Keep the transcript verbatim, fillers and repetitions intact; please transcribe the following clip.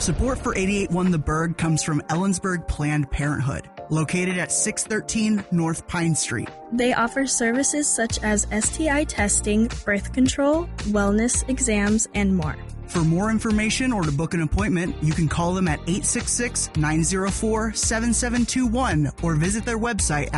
Support for eighty-eight point one The Berg comes from Ellensburg Planned Parenthood, located at six thirteen North Pine Street. They offer services such as S T I testing, birth control, wellness exams, and more. For more information or to book an appointment, you can call them at eight six six, nine zero four, seven seven two one or visit their website at